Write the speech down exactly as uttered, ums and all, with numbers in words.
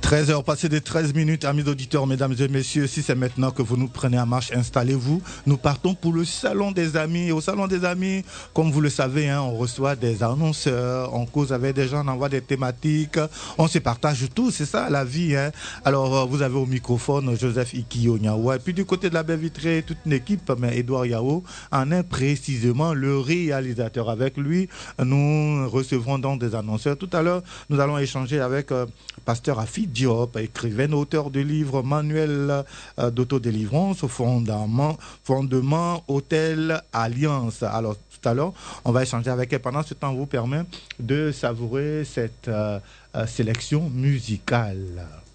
treize heures passées de treize minutes, amis auditeurs, mesdames et messieurs, si c'est maintenant que vous nous prenez en marche, installez-vous. Nous partons pour le Salon des Amis. Au Salon des Amis, comme vous le savez, hein, on reçoit des annonceurs, on cause avec des gens, on envoie des thématiques, on se partage tout, c'est ça la vie. Hein. Alors, vous avez au microphone Joseph Ikio Nyawa, et puis du côté de la baie vitrée, toute une équipe, mais Edouard Yao en est précisément le réalisateur. Avec lui, nous recevrons donc des annonceurs. Tout à l'heure, nous allons échanger avec euh, Pasteur Afi Diop, écrivain, auteur du livre Manuel euh, d'autodélivrance, fondement, fondement Hôtel Alliance. Alors, tout à l'heure, on va échanger avec elle. Pendant ce temps, on vous permet de savourer cette euh, euh, sélection musicale.